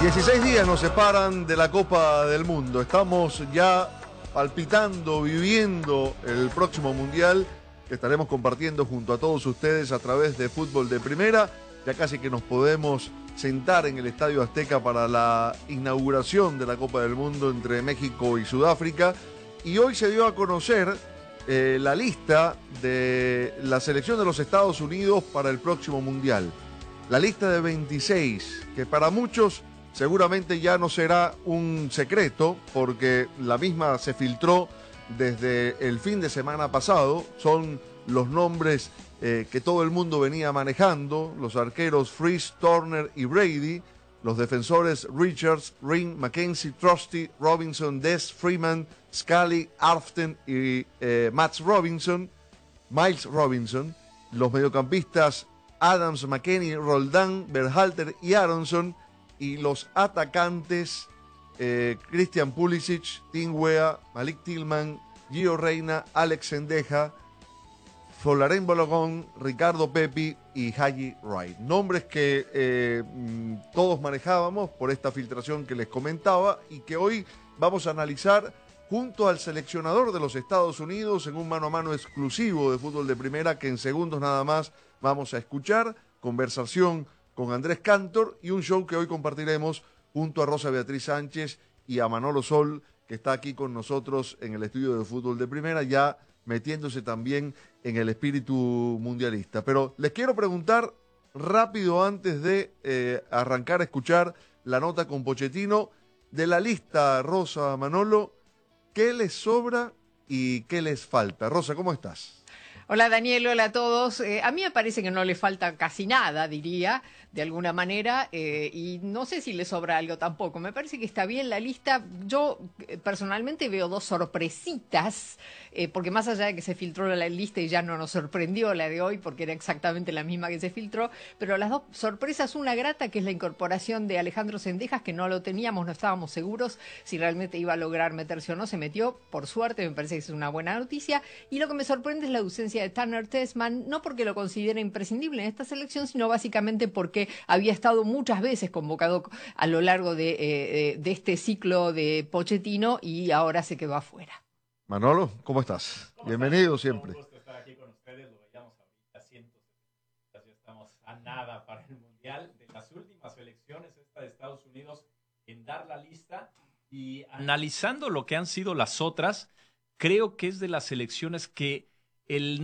16 días nos separan de la Copa del Mundo. Estamos ya palpitando, viviendo el próximo Mundial que estaremos compartiendo junto a todos ustedes a través de Fútbol de Primera. Ya casi que nos podemos sentar en el Estadio Azteca para la inauguración de la Copa del Mundo entre México y Sudáfrica. Y hoy se dio a conocer la lista de la selección de los Estados Unidos para el próximo Mundial. La lista de 26, que para muchos seguramente ya no será un secreto, porque la misma se filtró desde el fin de semana pasado. Son los nombres que todo el mundo venía manejando: los arqueros Freese, Turner y Brady, los defensores Richards, Ring, McKenzie, Trusty, Robinson, Dess, Freeman, Scully, Arften y Miles Robinson, los mediocampistas Adams, McKennie, Roldán, Berhalter y Aronson, y los atacantes Christian Pulisic, Tim Weah, Malik Tillman, Gio Reyna, Alex Sendeja, Folarin Balogun, Ricardo Pepi y Haji Wright. Nombres que todos manejábamos por esta filtración que les comentaba y que hoy vamos a analizar junto al seleccionador de los Estados Unidos en un mano a mano exclusivo de Fútbol de Primera que en segundos nada más vamos a escuchar. Conversación con Andrés Cantor y un show que hoy compartiremos junto a Rosa Beatriz Sánchez y a Manolo Sol, que está aquí con nosotros en el estudio de Fútbol de Primera, ya metiéndose también en el espíritu mundialista. Pero les quiero preguntar rápido, antes de arrancar a escuchar la nota con Pochettino, de la lista, Rosa, Manolo, ¿qué les sobra y qué les falta? Rosa, ¿cómo estás? Hola Daniel, hola a todos. A mí me parece que no le falta casi nada, diría, de alguna manera, y no sé si le sobra algo tampoco. Me parece que está bien la lista. Yo personalmente veo dos sorpresitas, porque más allá de que se filtró la lista y ya no nos sorprendió la de hoy, porque era exactamente la misma que se filtró, pero las dos sorpresas, una grata, que es la incorporación de Alejandro Sendejas, que no lo teníamos, no estábamos seguros si realmente iba a lograr meterse o no. Se metió, por suerte, me parece que es una buena noticia. Y lo que me sorprende es la ausencia de Tanner Tessman, no porque lo considere imprescindible en esta selección, sino básicamente porque había estado muchas veces convocado a lo largo de este ciclo de Pochettino y ahora se quedó afuera. Manolo, ¿cómo estás? Bienvenido siempre. Un gusto estar aquí con ustedes. Lo veíamos ahorita, cientos de ya estamos a nada para el Mundial. De las últimas elecciones, esta de Estados Unidos, en dar la lista y analizando lo que han sido las otras, creo que es de las elecciones que el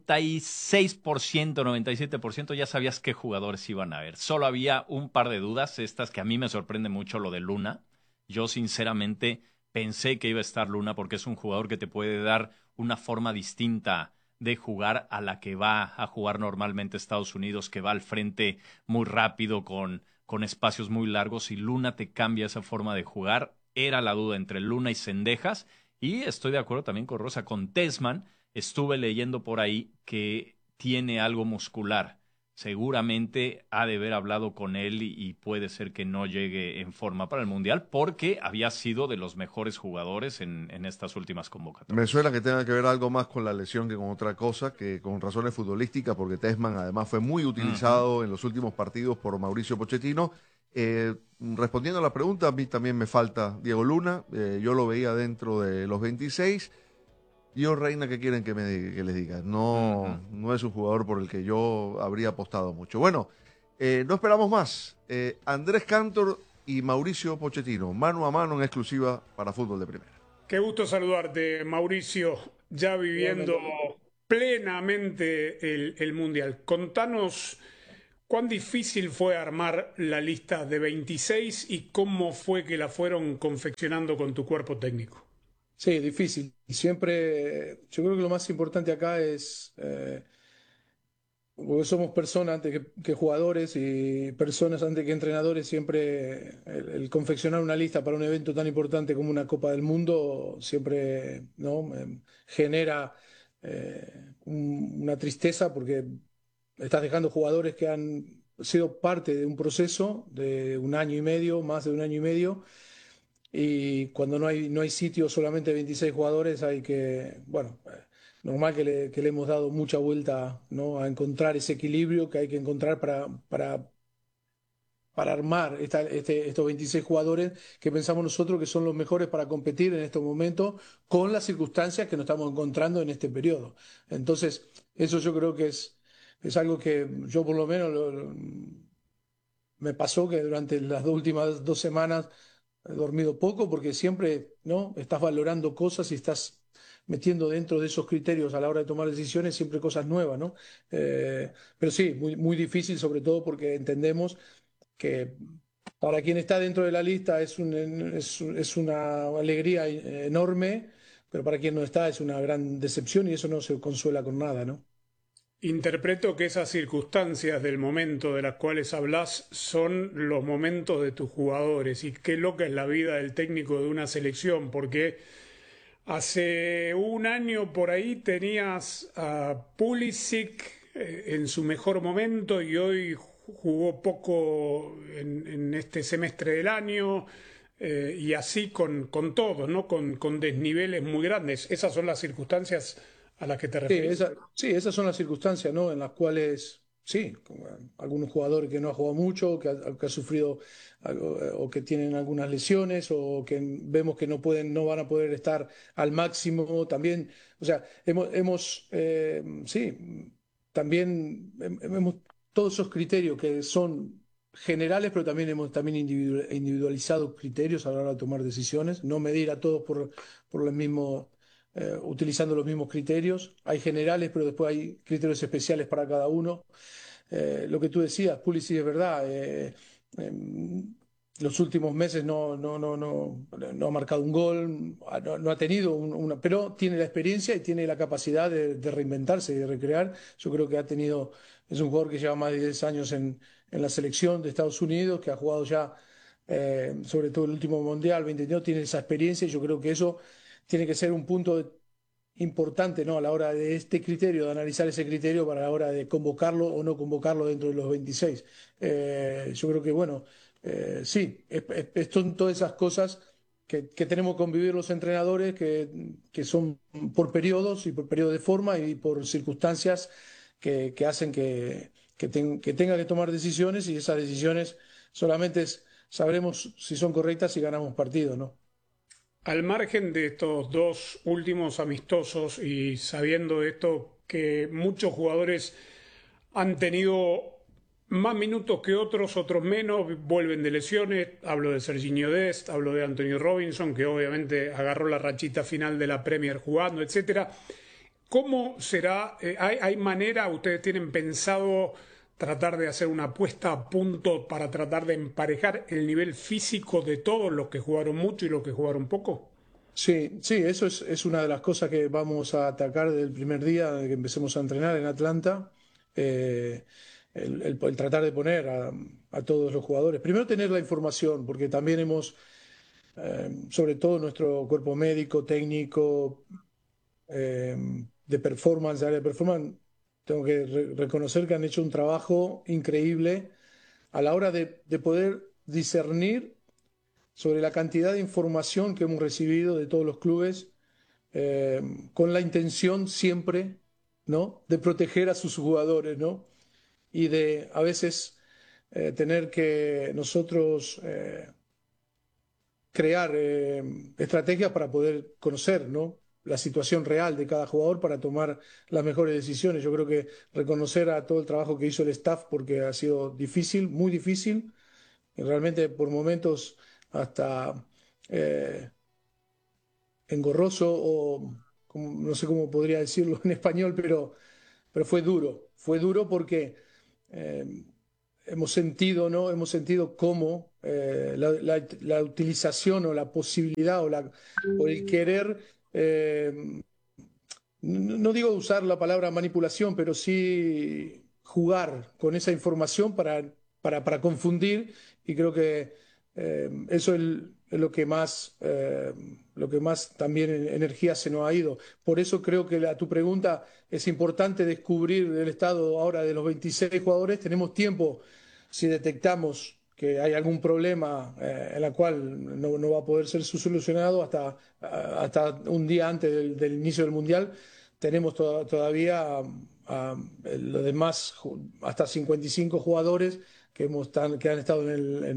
96%, 97% ya sabías qué jugadores iban a ver. Solo había un par de dudas, estas que a mí me sorprende mucho, lo de Luna. Yo sinceramente pensé que iba a estar Luna porque es un jugador que te puede dar una forma distinta de jugar a la que va a jugar normalmente Estados Unidos, que va al frente muy rápido con espacios muy largos, y Luna te cambia esa forma de jugar. Era la duda entre Luna y Sendejas, y estoy de acuerdo también con Rosa, con Tessman. Estuve leyendo por ahí que tiene algo muscular. Seguramente ha de haber hablado con él y puede ser que no llegue en forma para el Mundial porque había sido de los mejores jugadores en estas últimas convocatorias. Me suena que tenga que ver algo más con la lesión que con otra cosa, que con razones futbolísticas, porque Tessman además fue muy utilizado en los últimos partidos por Mauricio Pochettino. Respondiendo a la pregunta, a mí también me falta Diego Luna. Yo lo veía dentro de los 26. Gio Reyna, ¿qué quieren que les diga? No, no es un jugador por el que yo habría apostado mucho. Bueno, no esperamos más. Andrés Cantor y Mauricio Pochettino, mano a mano en exclusiva para Fútbol de Primera. Qué gusto saludarte, Mauricio, ya viviendo plenamente el Mundial. Contanos cuán difícil fue armar la lista de 26 y cómo fue que la fueron confeccionando con tu cuerpo técnico. Sí, difícil. Siempre, yo creo que lo más importante acá es, porque somos personas antes que jugadores y personas antes que entrenadores, siempre el confeccionar una lista para un evento tan importante como una Copa del Mundo siempre, ¿no? Genera una tristeza porque estás dejando jugadores que han sido parte de un proceso de un año y medio, más de un año y medio. Y cuando no hay sitio, solamente 26 jugadores, hay que, bueno, normal que le hemos dado mucha vuelta, ¿no? A encontrar ese equilibrio que hay que encontrar para para armar estos 26 jugadores que pensamos nosotros que son los mejores para competir en estos momentos con las circunstancias que nos estamos encontrando en este periodo. Entonces, eso yo creo que es algo que yo por lo menos me pasó que durante las últimas 2 semanas he dormido poco porque siempre, ¿no? Estás valorando cosas y estás metiendo dentro de esos criterios a la hora de tomar decisiones siempre cosas nuevas, ¿no? Pero sí, muy, muy difícil, sobre todo porque entendemos que para quien está dentro de la lista es una alegría enorme, pero para quien no está es una gran decepción y eso no se consuela con nada, ¿no? Interpreto que esas circunstancias del momento de las cuales hablas son los momentos de tus jugadores y qué loca es la vida del técnico de una selección, porque hace un año por ahí tenías a Pulisic en su mejor momento y hoy jugó poco en este semestre del año y así con todos, ¿no? Con desniveles muy grandes. Esas son las circunstancias a las que te refieres. Sí, esas son las circunstancias, ¿no? En las cuales, sí, como algunos jugadores que no han jugado mucho, que ha sufrido o que tienen algunas lesiones o que vemos que no van a poder estar al máximo también. O sea, sí, también hemos todos esos criterios que son generales, pero también hemos también individualizado criterios a la hora de tomar decisiones, no medir a todos por los mismos utilizando los mismos criterios. Hay generales, pero después hay criterios especiales para cada uno. Lo que tú decías, Pulisic es verdad. Los últimos meses no ha marcado un gol, no ha tenido pero tiene la experiencia y tiene la capacidad de reinventarse y de recrear. Yo creo que es un jugador que lleva más de 10 años en la selección de Estados Unidos, que ha jugado ya, sobre todo el último Mundial 2022, tiene esa experiencia y yo creo que eso tiene que ser un punto importante, ¿no? A la hora de este criterio, de analizar ese criterio para la hora de convocarlo o no convocarlo dentro de los 26. Yo creo que, bueno, sí, son todas esas cosas que tenemos que convivir los entrenadores, que son por periodos y por periodos de forma y por circunstancias que hacen que tenga que tomar decisiones y esas decisiones solamente sabremos si son correctas si ganamos partido, ¿no? Al margen de estos dos últimos amistosos y sabiendo esto que muchos jugadores han tenido más minutos que otros, otros menos, vuelven de lesiones, hablo de Sergiño Dest, hablo de Anthony Robinson, que obviamente agarró la rachita final de la Premier jugando, etcétera. ¿Cómo será? ¿Hay manera, ustedes tienen pensado tratar de hacer una puesta a punto para tratar de emparejar el nivel físico de todos los que jugaron mucho y los que jugaron poco? Sí, sí, eso es una de las cosas que vamos a atacar desde el primer día de que empecemos a entrenar en Atlanta. Eh, el tratar de poner a todos los jugadores. Primero tener la información, porque también sobre todo nuestro cuerpo médico, técnico, de performance, de área de performance, tengo que reconocer que han hecho un trabajo increíble a la hora de poder discernir sobre la cantidad de información que hemos recibido de todos los clubes, eh, con la intención siempre, ¿no? De proteger a sus jugadores, ¿no? Y de a veces tener que nosotros crear estrategias para poder conocer, ¿no? La situación real de cada jugador para tomar las mejores decisiones. Yo creo que reconocer a todo el trabajo que hizo el staff porque ha sido difícil, muy difícil, y realmente por momentos hasta engorroso o no sé cómo podría decirlo en español, pero fue duro porque eh, hemos sentido, ¿no? Hemos sentido cómo la utilización o la posibilidad o el querer, no digo usar la palabra manipulación, pero sí jugar con esa información para confundir y creo que eso es lo que más también energía se nos ha ido. Por eso creo que a tu pregunta es importante descubrir el estado ahora de los 26 jugadores. Tenemos tiempo si detectamos que hay algún problema en la cual no va a poder ser solucionado hasta un día antes del inicio del Mundial. Tenemos todavía los demás hasta 55 jugadores que han estado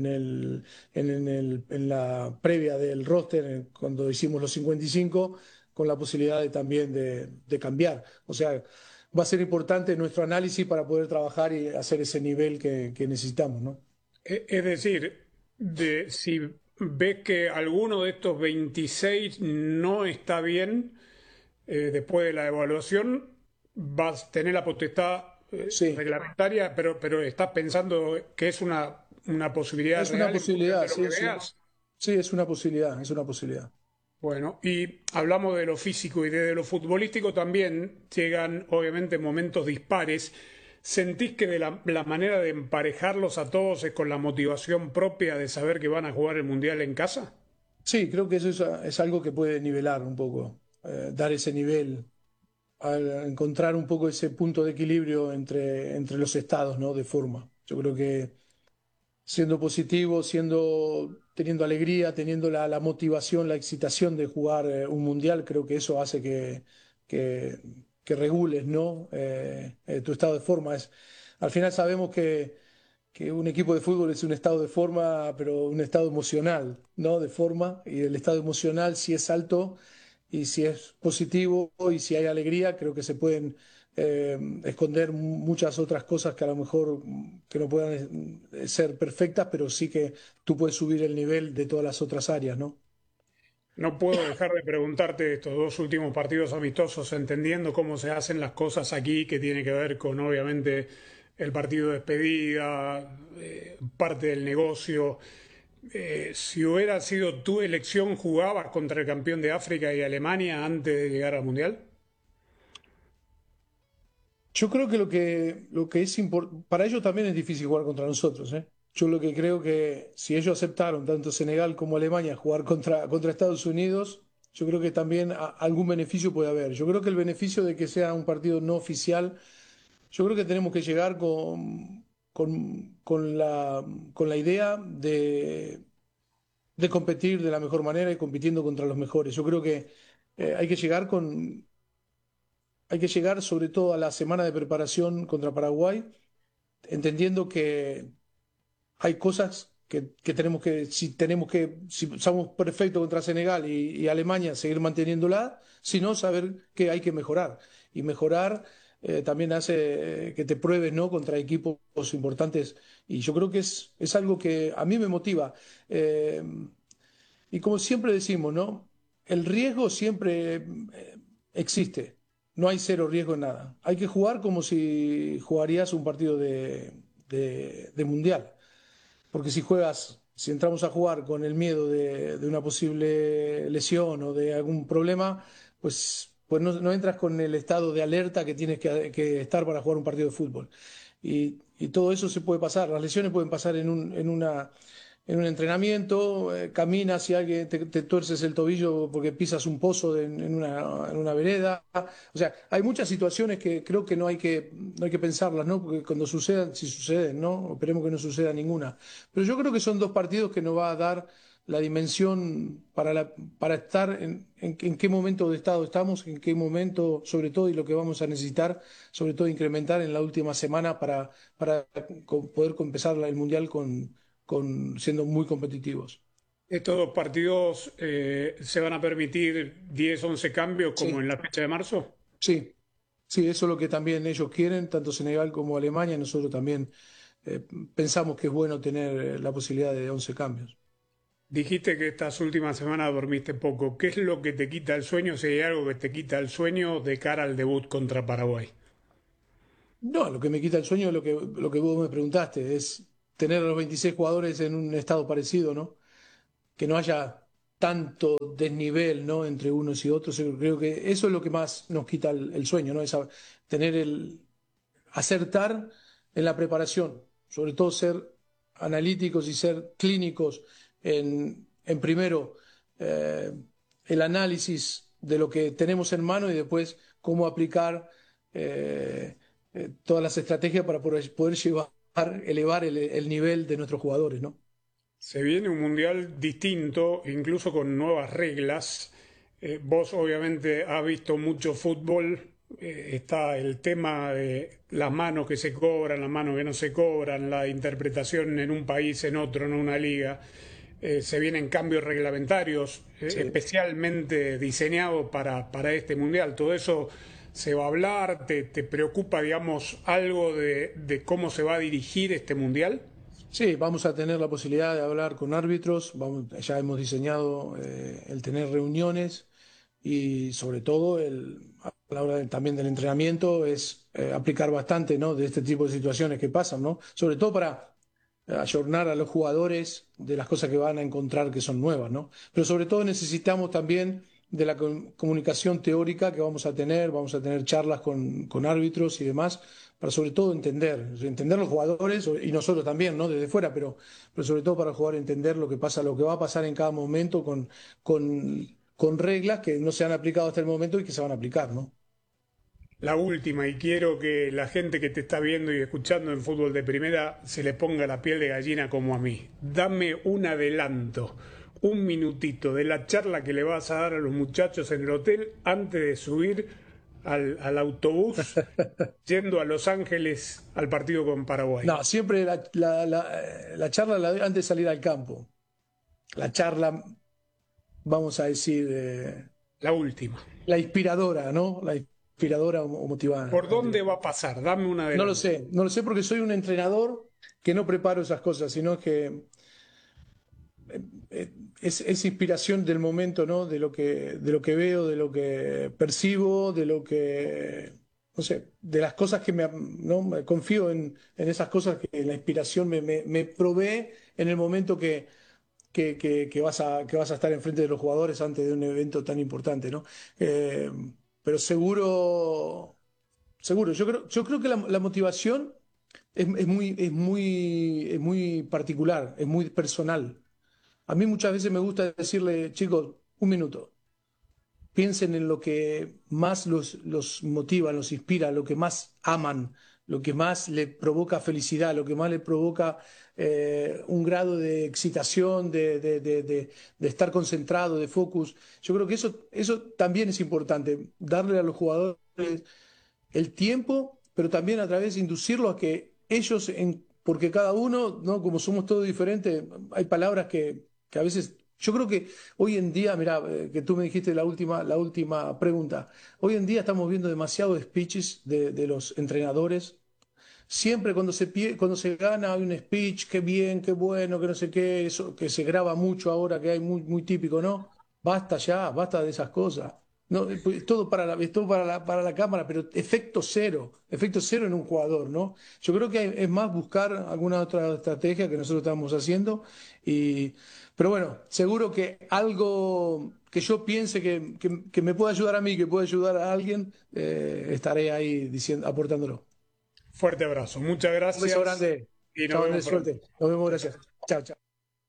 en la previa del roster, cuando hicimos los 55, con la posibilidad también de cambiar. O sea, va a ser importante nuestro análisis para poder trabajar y hacer ese nivel que necesitamos, ¿no? Es decir, si ves que alguno de estos 26 no está bien, después de la evaluación, vas a tener la potestad Sí. reglamentaria, pero estás pensando que es una posibilidad Es una real en función posibilidad, de lo sí, que sí. veas. Sí, es una posibilidad, es una posibilidad. Bueno, y hablamos de lo físico y de lo futbolístico también llegan obviamente momentos dispares. ¿Sentís que la manera de emparejarlos a todos es con la motivación propia de saber que van a jugar el Mundial en casa? Sí, creo que eso es algo que puede nivelar un poco, dar ese nivel, al encontrar un poco ese punto de equilibrio entre los estados, ¿no? De forma. Yo creo que siendo positivo, teniendo alegría, teniendo la motivación, la excitación de jugar un mundial, creo que eso hace que, que regules, ¿no? Tu estado de forma. Al final sabemos que un equipo de fútbol es un estado de forma, pero un estado emocional, ¿no? De forma, y el estado emocional, si es alto y si es positivo y si hay alegría, creo que se pueden esconder muchas otras cosas que a lo mejor que no puedan ser perfectas, pero sí que tú puedes subir el nivel de todas las otras áreas, ¿no? No puedo dejar de preguntarte estos dos últimos partidos amistosos, entendiendo cómo se hacen las cosas aquí, que tiene que ver con obviamente el partido de despedida, parte del negocio. Si hubiera sido tu elección, ¿jugabas contra el campeón de África y Alemania antes de llegar al Mundial? Yo creo que lo que es importante, para ellos también es difícil jugar contra nosotros, ¿eh? Yo lo que creo que si ellos aceptaron, tanto Senegal como Alemania, jugar contra Estados Unidos, yo creo que también algún beneficio puede haber. Yo creo que el beneficio de que sea un partido no oficial, yo creo que tenemos que llegar con la idea de competir de la mejor manera y compitiendo contra los mejores. Yo creo que hay que llegar sobre todo a la semana de preparación contra Paraguay, entendiendo que hay cosas que si somos perfectos contra Senegal y Alemania, seguir manteniéndola, sino saber que hay que mejorar. Y mejorar también hace que te pruebes, ¿no? Contra equipos importantes. Y yo creo que es algo que a mí me motiva. Eh, y como siempre decimos, ¿no? El riesgo siempre existe. No hay cero riesgo en nada. Hay que jugar como si jugarías un partido de mundial. Porque si entramos a jugar con el miedo de una posible lesión o de algún problema, pues no entras con el estado de alerta que tienes que estar para jugar un partido de fútbol. Y todo eso se puede pasar. Las lesiones pueden pasar en un entrenamiento, caminas y alguien te tuerces el tobillo porque pisas un pozo en una vereda. O sea, hay muchas situaciones que creo que no hay que pensarlas, ¿no? Porque cuando sucedan, si suceden, ¿no? Esperemos que no suceda ninguna. Pero yo creo que son dos partidos que nos va a dar la dimensión para estar en qué momento de estado estamos, en qué momento, sobre todo, y lo que vamos a necesitar, sobre todo, incrementar en la última semana para poder empezar el Mundial siendo muy competitivos. Estos dos partidos se van a permitir 10, 11 cambios como Sí, en la fecha de marzo. sí, sí, eso es lo que también ellos quieren, tanto Senegal como Alemania. Nosotros también eh, pensamos que es bueno tener la posibilidad de 11 cambios. Dijiste que estas últimas semanas dormiste poco. ¿Qué es lo que te quita el sueño, si hay algo que te quita el sueño de cara al debut contra Paraguay? No, lo que me quita el sueño es lo que vos me preguntaste, es tener a los 26 jugadores en un estado parecido, ¿no? Que no haya tanto desnivel, ¿no? Entre unos y otros. Yo creo que eso es lo que más nos quita el sueño, ¿no? Tener acertar en la preparación, sobre todo ser analíticos y ser clínicos en primero eh, el análisis de lo que tenemos en mano y después cómo aplicar todas las estrategias para poder elevar el nivel de nuestros jugadores, ¿no? Se viene un mundial distinto, incluso con nuevas reglas. Vos obviamente has visto mucho fútbol, Está el tema de las manos que se cobran, las manos que no se cobran, la interpretación en un país, en otro, en una liga. Se vienen cambios reglamentarios, Sí. especialmente diseñados para este mundial. Todo eso se va a hablar. ¿Te preocupa, digamos, algo de cómo se va a dirigir este mundial? Sí, vamos a tener la posibilidad de hablar con árbitros, ya hemos diseñado el tener reuniones y sobre todo a la hora también del entrenamiento es aplicar bastante, ¿no?, de este tipo de situaciones que pasan, ¿no? Sobre todo para ayornar a los jugadores de las cosas que van a encontrar que son nuevas, ¿no? Pero sobre todo necesitamos también de la comunicación teórica que vamos a tener charlas con árbitros y demás, para sobre todo entender los jugadores y nosotros también, ¿no?, desde fuera, pero sobre todo para el jugador entender lo que pasa, lo que va a pasar en cada momento con reglas que no se han aplicado hasta el momento y que se van a aplicar, ¿no? La última, y quiero que la gente que te está viendo y escuchando en Fútbol de Primera se le ponga la piel de gallina como a mí. Dame un adelanto, un minutito de la charla que le vas a dar a los muchachos en el hotel antes de subir al autobús yendo a Los Ángeles al partido con Paraguay. No, siempre la charla la doy antes de salir al campo. La charla, vamos a decir, La última. la inspiradora, ¿no? La inspiradora o motivada. ¿Por dónde va a pasar? Dame una de No lo sé porque soy un entrenador que no preparo esas cosas, sino que es inspiración del momento, ¿no? De lo que veo, de lo que percibo, de lo que, no sé, de las cosas que ¿no? Confío en esas cosas que la inspiración me provee en el momento que vas a estar enfrente de los jugadores antes de un evento tan importante, ¿no? Pero seguro, yo creo que la motivación es muy particular, es muy personal. A mí muchas veces me gusta decirle, chicos, un minuto, piensen en lo que más los motiva, los inspira, lo que más aman, lo que más le provoca felicidad, lo que más le provoca un grado de excitación, de estar concentrado, de focus. Yo creo que eso también es importante, darle a los jugadores el tiempo, pero también a través de inducirlos a que ellos, porque cada uno, ¿no?, como somos todos diferentes, hay palabras que a veces... Yo creo que hoy en día, mira, que tú me dijiste la última pregunta, hoy en día estamos viendo demasiados speeches de los entrenadores. Siempre cuando se gana hay un speech, qué bien, qué bueno, que no sé qué, eso que se graba mucho ahora, que hay muy típico, ¿no? Basta ya, basta de esas cosas. No, es todo para la cámara, pero efecto cero en un jugador, ¿no? Yo creo que es más buscar alguna otra estrategia que nosotros estamos haciendo, pero bueno, seguro que algo que yo piense que me pueda ayudar a mí, que pueda ayudar a alguien, estaré ahí aportándolo. Fuerte abrazo, muchas gracias. Un beso grande. Y Chao, Andrés, suerte. Nos vemos, gracias. Chao, chao.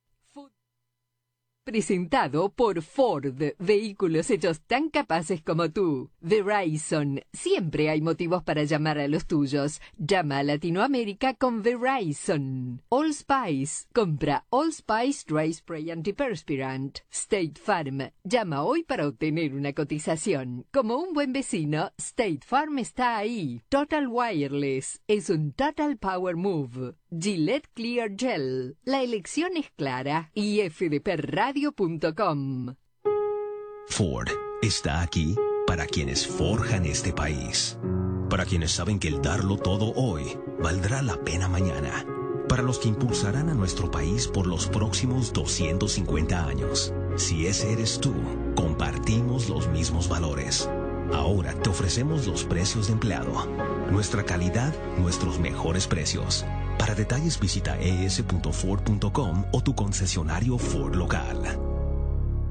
Presentado por Ford, vehículos hechos tan capaces como tú. Verizon, siempre hay motivos para llamar a los tuyos. Llama a Latinoamérica con Verizon. All Spice, compra All Spice Dry Spray Antiperspirant. State Farm, llama hoy para obtener una cotización. Como un buen vecino, State Farm está ahí. Total Wireless, es un Total Power Move. Gillette Clear Gel, la elección es clara. Y fdpradio.com. Ford está aquí para quienes forjan este país, para quienes saben que el darlo todo hoy valdrá la pena mañana, para los que impulsarán a nuestro país por los próximos 250 años. Si ese eres tú, compartimos los mismos valores. Ahora te ofrecemos los precios de empleado, nuestra calidad, nuestros mejores precios. Para detalles visita es.ford.com o tu concesionario Ford local.